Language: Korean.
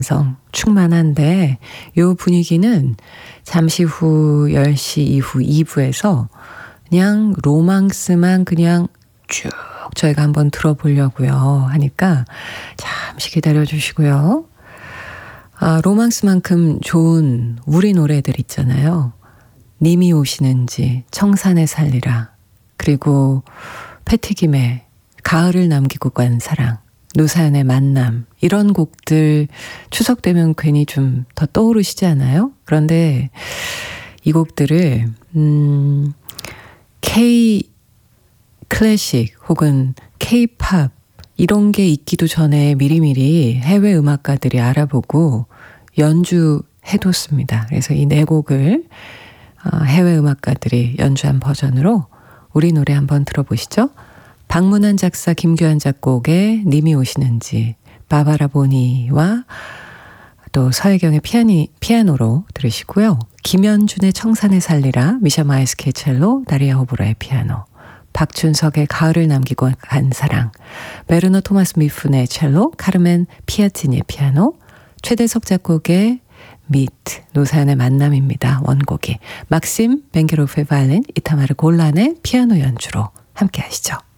성 충만한데 요 분위기는 잠시 후 10시 이후 2부에서 그냥 로망스만 그냥 쭉 저희가 한번 들어보려고요 하니까 잠시 기다려 주시고요. 로망스만큼 좋은 우리 노래들 있잖아요. 님이 오시는지, 청산에 살리라, 그리고 패티김의 가을을 남기고 간 사랑, 노사연의 만남, 이런 곡들 추석 되면 괜히 좀 더 떠오르시지 않아요? 그런데 이 곡들을 K 클래식 혹은 K-팝 이런 게 있기도 전에 미리미리 해외 음악가들이 알아보고 연주해뒀습니다. 그래서 이 네 곡을 해외 음악가들이 연주한 버전으로 우리 노래 한번 들어보시죠. 박문환 작사 김규환 작곡의 님이 오시는지, 바바라 보니와 또 서혜경의 피아노로 들으시고요. 김연준의 청산에 살리라, 미샤 마에스케 첼로, 다리아 호브라의 피아노, 박준석의 가을을 남기고 간 사랑, 베르너 토마스 미푼의 첼로, 카르멘 피아치니의 피아노, 최대석 작곡의 미트, 노사연의 만남입니다. 원곡이 막심 벤게로프의 바이올린, 이타마르 골란의 피아노 연주로 함께 하시죠.